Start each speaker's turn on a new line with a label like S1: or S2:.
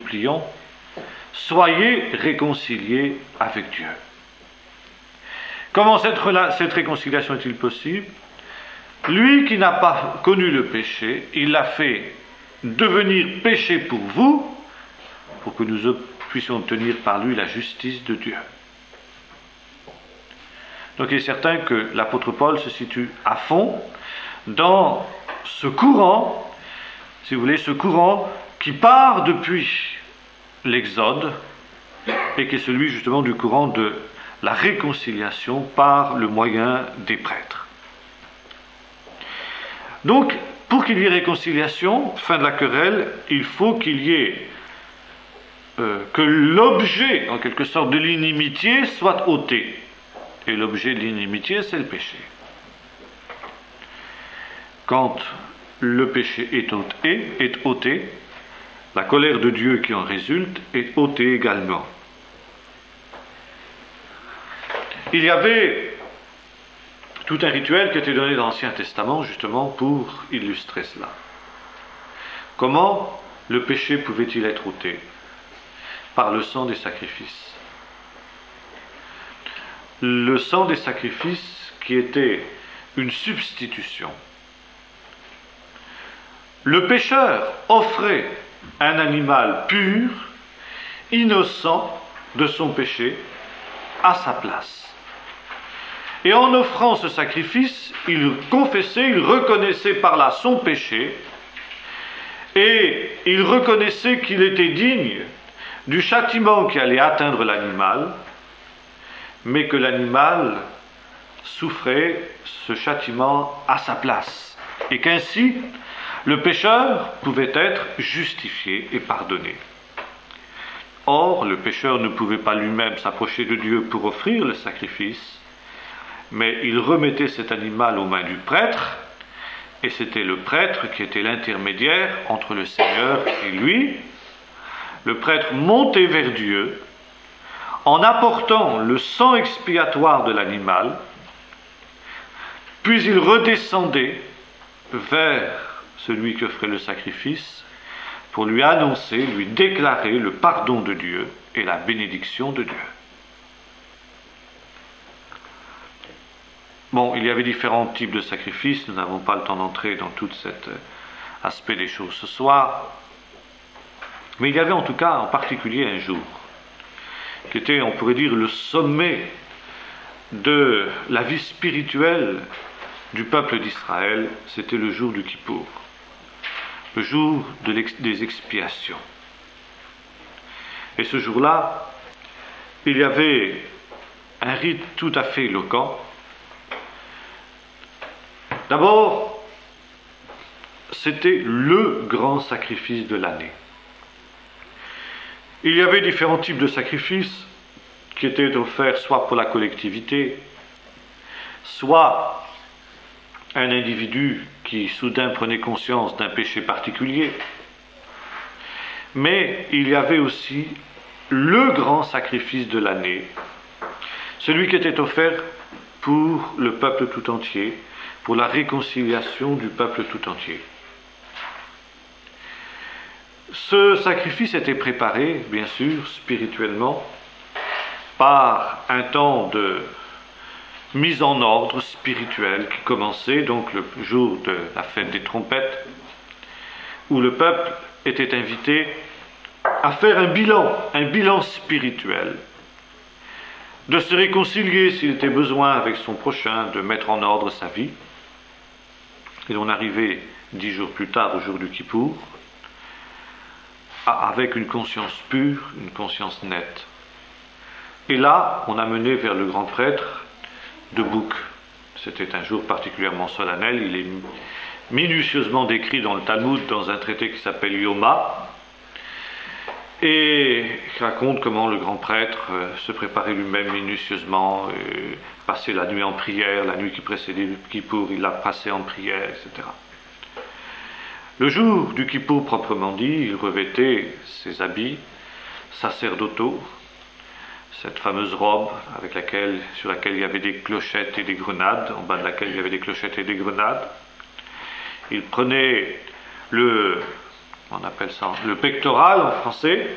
S1: supplions, soyez réconciliés avec Dieu. Comment cette réconciliation est-il possible? Lui qui n'a pas connu le péché, il l'a fait devenir péché pour vous, pour que nous puissions obtenir par lui la justice de Dieu. Donc il est certain que l'apôtre Paul se situe à fond dans ce courant, si vous voulez, ce courant qui part depuis l'Exode et qui est celui justement du courant de la réconciliation par le moyen des prêtres. Donc, pour qu'il y ait réconciliation, fin de la querelle, il faut qu'il y ait que l'objet, en quelque sorte, de l'inimitié soit ôté. Et l'objet de l'inimitié, c'est le péché. Quand le péché est ôté, la colère de Dieu qui en résulte est ôtée également. Il y avait tout un rituel qui était donné dans l'Ancien Testament justement pour illustrer cela. Comment le péché pouvait-il être ôté? Par le sang des sacrifices. Le sang des sacrifices qui était une substitution. Le pécheur offrait un animal pur, innocent de son péché, à sa place. Et en offrant ce sacrifice, il confessait, il reconnaissait par là son péché, et il reconnaissait qu'il était digne du châtiment qui allait atteindre l'animal, mais que l'animal souffrait ce châtiment à sa place, et qu'ainsi le pécheur pouvait être justifié et pardonné. Or, le pécheur ne pouvait pas lui-même s'approcher de Dieu pour offrir le sacrifice, mais il remettait cet animal aux mains du prêtre, et c'était le prêtre qui était l'intermédiaire entre le Seigneur et lui. Le prêtre montait vers Dieu en apportant le sang expiatoire de l'animal, puis il redescendait vers celui qui offrait le sacrifice pour lui annoncer, lui déclarer le pardon de Dieu et la bénédiction de Dieu. Bon, il y avait différents types de sacrifices, nous n'avons pas le temps d'entrer dans tout cet aspect des choses ce soir, mais il y avait en tout cas en particulier un jour qui était, on pourrait dire, le sommet de la vie spirituelle du peuple d'Israël, c'était le jour du Kippour, le jour des expiations. Et ce jour-là, il y avait un rite tout à fait éloquent. D'abord, c'était le grand sacrifice de l'année. Il y avait différents types de sacrifices qui étaient offerts soit pour la collectivité, soit un individu qui soudain prenait conscience d'un péché particulier. Mais il y avait aussi le grand sacrifice de l'année, celui qui était offert pour le peuple tout entier, pour la réconciliation du peuple tout entier. Ce sacrifice était préparé, bien sûr, spirituellement, par un temps de mise en ordre spirituelle qui commençait donc le jour de la fête des trompettes, où le peuple était invité à faire un bilan spirituel, de se réconcilier s'il était besoin avec son prochain, de mettre en ordre sa vie. Et on arrivait 10 jours plus tard, au jour du Kippour, avec une conscience pure, une conscience nette. Et là, on a mené vers le grand prêtre de bouc. C'était un jour particulièrement solennel. Il est minutieusement décrit dans le Talmud, dans un traité qui s'appelle Yoma, et qui raconte comment le grand prêtre se préparait lui-même minutieusement, passait la nuit en prière, la nuit qui précédait le Kippour, il l'a passé en prière, etc. Le jour du Kippour proprement dit, il revêtait ses habits sacerdotaux, cette fameuse robe sur laquelle il y avait des clochettes et des grenades, en bas de laquelle il y avait des clochettes et des grenades. Il prenait le pectoral en français,